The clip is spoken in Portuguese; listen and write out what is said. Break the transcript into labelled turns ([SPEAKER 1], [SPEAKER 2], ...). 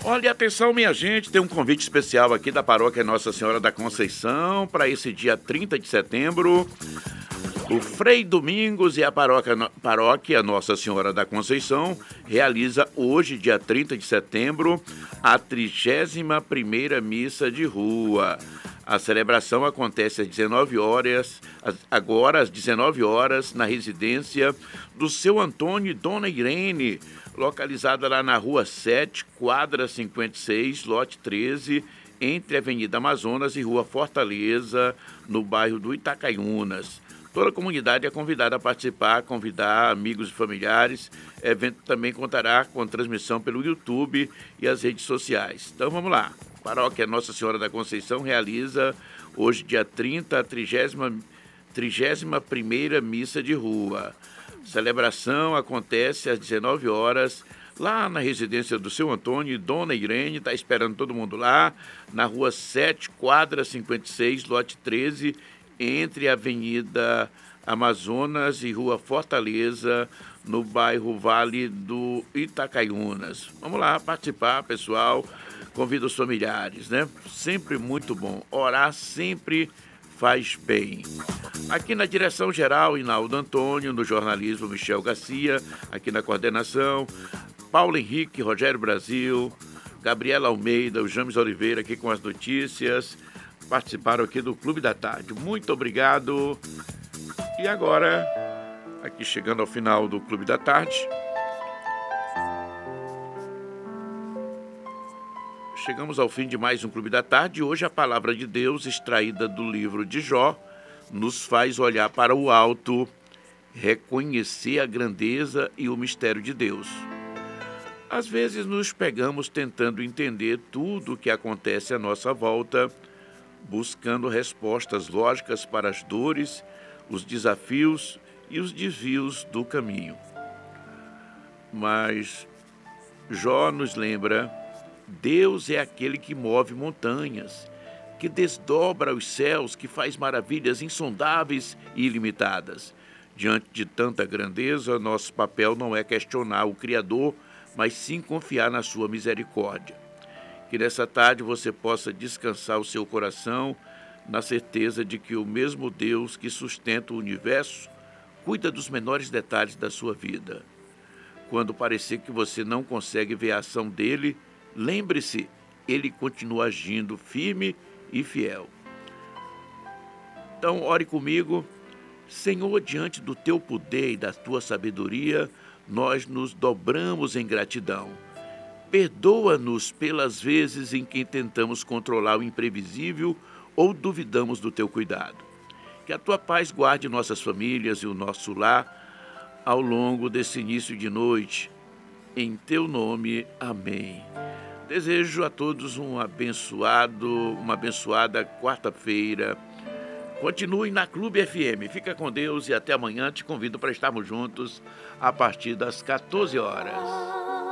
[SPEAKER 1] Olha, atenção, minha gente, tem um convite especial aqui da paróquia Nossa Senhora da Conceição para esse dia 30 de setembro. O Frei Domingos e a paróquia Nossa Senhora da Conceição realiza hoje, dia 30 de setembro, a 31ª missa de rua. A celebração acontece às 19 horas, agora às 19 horas, na residência do seu Antônio e Dona Irene, localizada lá na Rua 7, quadra 56, lote 13, entre a Avenida Amazonas e Rua Fortaleza, no bairro do Itacaiunas. Toda a comunidade é convidada a participar, convidar amigos e familiares. O evento também contará com transmissão pelo YouTube e as redes sociais. Então vamos lá. A paróquia Nossa Senhora da Conceição realiza hoje, dia 30, a 31ª missa de rua. A celebração acontece às 19 horas, lá na residência do seu Antônio e Dona Irene, está esperando todo mundo lá, na Rua 7, quadra 56, lote 13, entre a Avenida Amazonas e Rua Fortaleza, no bairro Vale do Itacaiunas. Vamos lá participar, pessoal. Convido os familiares, né? Sempre muito bom. Orar sempre faz bem. Aqui na direção geral, Inaldo Antônio, no jornalismo, Michel Garcia, aqui na coordenação, Paulo Henrique, Rogério Brasil, Gabriela Almeida, o James Oliveira aqui com as notícias, participaram aqui do Clube da Tarde. Muito obrigado. E agora, aqui chegando ao final do Clube da Tarde, chegamos ao fim de mais um Clube da Tarde. Hoje a palavra de Deus, extraída do livro de Jó, nos faz olhar para o alto, reconhecer a grandeza e o mistério de Deus. Às vezes nos pegamos tentando entender tudo o que acontece à nossa volta, buscando respostas lógicas para as dores, os desafios e os desvios do caminho. Mas Jó nos lembra: Deus é aquele que move montanhas, que desdobra os céus, que faz maravilhas insondáveis e ilimitadas. Diante de tanta grandeza, nosso papel não é questionar o Criador, mas sim confiar na sua misericórdia. Que nessa tarde você possa descansar o seu coração na certeza de que o mesmo Deus que sustenta o universo cuida dos menores detalhes da sua vida. Quando parecer que você não consegue ver a ação dele, lembre-se, ele continua agindo firme e fiel. Então, ore comigo. Senhor, diante do teu poder e da tua sabedoria, nós nos dobramos em gratidão. Perdoa-nos pelas vezes em que tentamos controlar o imprevisível ou duvidamos do teu cuidado. Que a tua paz guarde nossas famílias e o nosso lar ao longo desse início de noite. Em teu nome, amém. Desejo a todos uma abençoada quarta-feira. Continue na Clube FM. Fica com Deus e até amanhã. Te convido para estarmos juntos a partir das 14 horas.